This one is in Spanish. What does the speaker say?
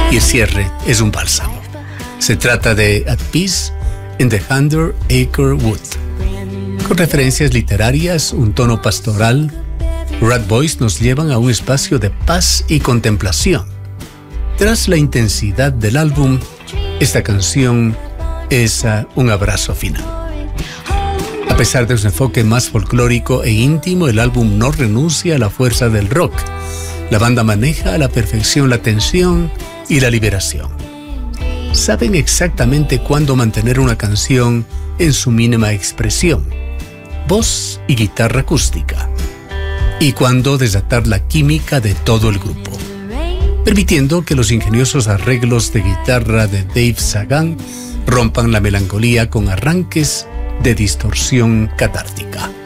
y el cierre es un bálsamo. Se trata de At Peace in the 100 Acre Wood. Con referencias literarias, un tono pastoral, Rat Boys nos llevan a un espacio de paz y contemplación. Tras la intensidad del álbum, esta canción es un abrazo final. A pesar de su enfoque más folclórico e íntimo, el álbum no renuncia a la fuerza del rock. La banda maneja a la perfección la tensión y la liberación. Saben exactamente cuándo mantener una canción en su mínima expresión, voz y guitarra acústica, y cuándo desatar la química de todo el grupo, permitiendo que los ingeniosos arreglos de guitarra de Dave Sagan rompan la melancolía con arranques de distorsión catártica.